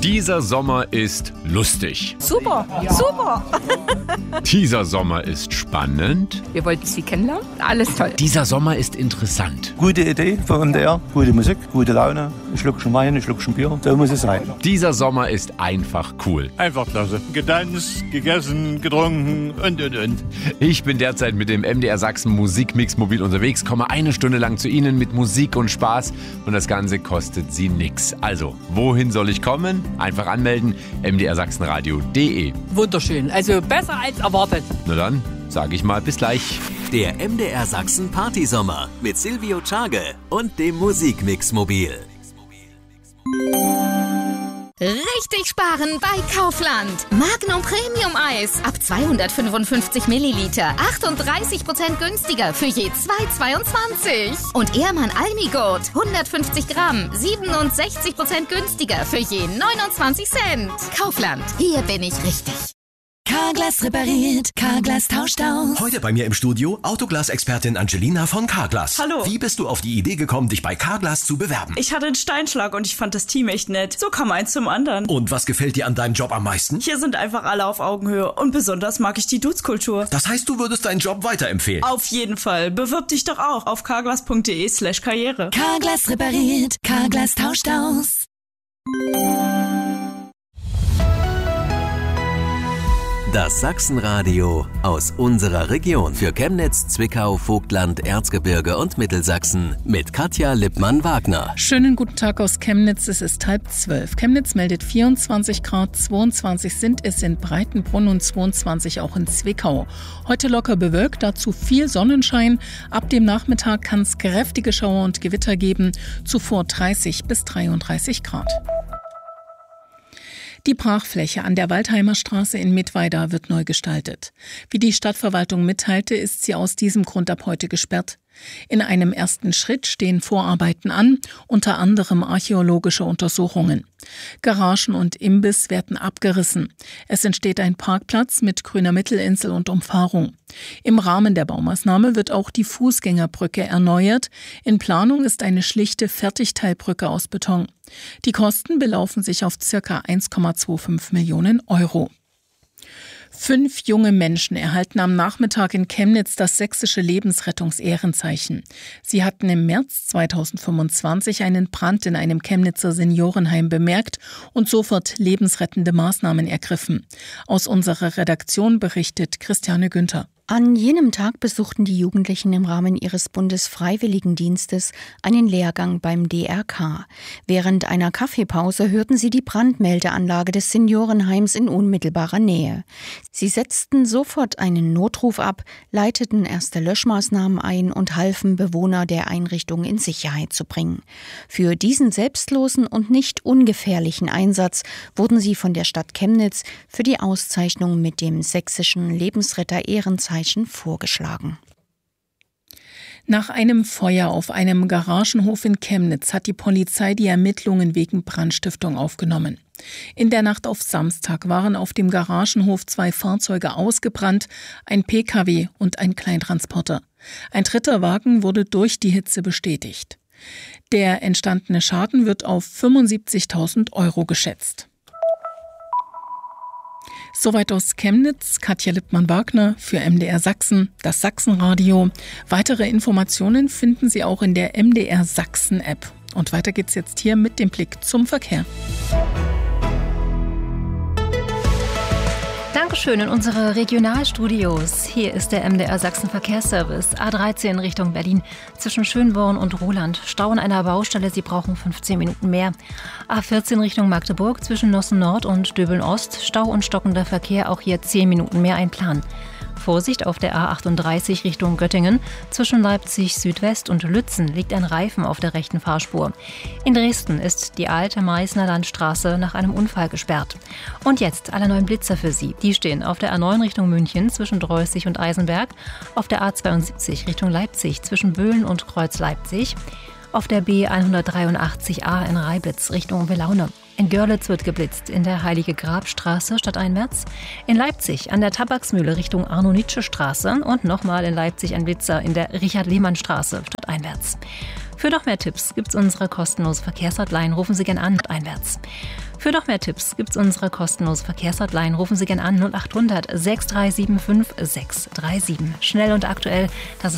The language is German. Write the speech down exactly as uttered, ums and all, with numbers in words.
Dieser Sommer ist lustig. Super, ja. super. Dieser Sommer ist spannend. Wir wollten Sie kennenlernen. Alles toll. Dieser Sommer ist interessant. Gute Idee für M D R, gute Musik, gute Laune. Ein Schluckchen Wein, ein Schluckchen Bier. So muss es sein. Dieser Sommer ist einfach cool. Einfach klasse. Getanzt, gegessen, getrunken und, und, und. Ich bin derzeit mit dem M D R Sachsen Musikmix mobil unterwegs, komme eine Stunde lang zu Ihnen mit Musik und Spaß und das Ganze kostet Sie nix. Also, wohin soll ich kommen? Einfach anmelden, m d r sachsenradio punkt d e. Wunderschön, also besser als erwartet. Na dann, sage ich mal, bis gleich. Der M D R Sachsen Partysommer mit Silvio Tschage und dem Musikmix mobil. Richtig sparen bei Kaufland. Magnum Premium Eis ab zweihundertfünfundfünfzig Milliliter. achtunddreißig Prozent günstiger für je zwei Euro zweiundzwanzig. Und Ehrmann Almigurt hundertfünfzig Gramm. siebenundsechzig Prozent günstiger für je neunundzwanzig Cent. Kaufland, hier bin ich richtig. Carglass repariert, Carglass tauscht aus. Heute bei mir im Studio Autoglas-Expertin Angelina von Carglass. Hallo. Wie bist du auf die Idee gekommen, dich bei Carglass zu bewerben? Ich hatte einen Steinschlag und ich fand das Team echt nett. So kam eins zum anderen. Und was gefällt dir an deinem Job am meisten? Hier sind einfach alle auf Augenhöhe und besonders mag ich die Dudes-Kultur. Das heißt, du würdest deinen Job weiterempfehlen? Auf jeden Fall. Bewirb dich doch auch auf carglass punkt de slash karriere. Carglass repariert, Carglass tauscht aus. Das Sachsenradio aus unserer Region für Chemnitz, Zwickau, Vogtland, Erzgebirge und Mittelsachsen mit Katja Lippmann-Wagner. Schönen guten Tag aus Chemnitz, es ist halb zwölf. Chemnitz meldet vierundzwanzig Grad, zweiundzwanzig sind es in Breitenbrunn und zweiundzwanzig auch in Zwickau. Heute locker bewölkt, dazu viel Sonnenschein. Ab dem Nachmittag kann es kräftige Schauer und Gewitter geben, zuvor dreißig bis dreiunddreißig Grad. Die Brachfläche an der Waldheimer Straße in Mittweida wird neu gestaltet. Wie die Stadtverwaltung mitteilte, ist sie aus diesem Grund ab heute gesperrt. In einem ersten Schritt stehen Vorarbeiten an, unter anderem archäologische Untersuchungen. Garagen und Imbiss werden abgerissen. Es entsteht ein Parkplatz mit grüner Mittelinsel und Umfahrung. Im Rahmen der Baumaßnahme wird auch die Fußgängerbrücke erneuert. In Planung ist eine schlichte Fertigteilbrücke aus Beton. Die Kosten belaufen sich auf ca. eins Komma fünfundzwanzig Millionen Euro. Fünf junge Menschen erhalten am Nachmittag in Chemnitz das sächsische Lebensrettungsehrenzeichen. Sie hatten im März zweitausendfünfundzwanzig einen Brand in einem Chemnitzer Seniorenheim bemerkt und sofort lebensrettende Maßnahmen ergriffen. Aus unserer Redaktion berichtet Christiane Günther. An jenem Tag besuchten die Jugendlichen im Rahmen ihres Bundesfreiwilligendienstes einen Lehrgang beim D R K. Während einer Kaffeepause hörten sie die Brandmeldeanlage des Seniorenheims in unmittelbarer Nähe. Sie setzten sofort einen Notruf ab, leiteten erste Löschmaßnahmen ein und halfen, Bewohner der Einrichtung in Sicherheit zu bringen. Für diesen selbstlosen und nicht ungefährlichen Einsatz wurden sie von der Stadt Chemnitz für die Auszeichnung mit dem sächsischen Lebensretter-Ehrenzeichen vorgeschlagen. Nach einem Feuer auf einem Garagenhof in Chemnitz hat die Polizei die Ermittlungen wegen Brandstiftung aufgenommen. In der Nacht auf Samstag waren auf dem Garagenhof zwei Fahrzeuge ausgebrannt, ein P K W und ein Kleintransporter. Ein dritter Wagen wurde durch die Hitze bestätigt. Der entstandene Schaden wird auf fünfundsiebzigtausend Euro geschätzt. Soweit aus Chemnitz, Katja Lippmann-Wagner für M D R Sachsen, das Sachsenradio. Weitere Informationen finden Sie auch in der M D R Sachsen App. Und weiter geht's jetzt hier mit dem Blick zum Verkehr. Dankeschön in unsere Regionalstudios. Hier ist der M D R Sachsen Verkehrsservice. A dreizehn Richtung Berlin zwischen Schönborn und Roland. Stau an einer Baustelle, Sie brauchen fünfzehn Minuten mehr. A vierzehn Richtung Magdeburg zwischen Nossen Nord und Döbeln Ost. Stau und stockender Verkehr, auch hier zehn Minuten mehr einplanen. Vorsicht auf der A achtunddreißig Richtung Göttingen. Zwischen Leipzig Südwest und Lützen liegt ein Reifen auf der rechten Fahrspur. In Dresden ist die alte Meißner Landstraße nach einem Unfall gesperrt. Und jetzt alle neuen Blitzer für Sie. Die stehen auf der A neun Richtung München zwischen Dreußig und Eisenberg, auf der A zweiundsiebzig Richtung Leipzig zwischen Böhlen und Kreuz Leipzig, auf der B hundertdreiundachtzig A in Reibitz Richtung Welaune. In Görlitz wird geblitzt, in der Heilige Grabstraße stadteinwärts, in Leipzig an der Tabaksmühle Richtung Arno-Nitsche-Straße und nochmal in Leipzig ein Blitzer in der Richard-Lehmann-Straße stadteinwärts. Für noch mehr Tipps gibt's unsere kostenlose Verkehrshotline. Rufen Sie gern an, einwärts. Für noch mehr Tipps gibt es unsere kostenlose Verkehrshotline. Rufen Sie gerne an null acht hundert sechs drei sieben fünf sechs drei sieben. Schnell und aktuell, das ist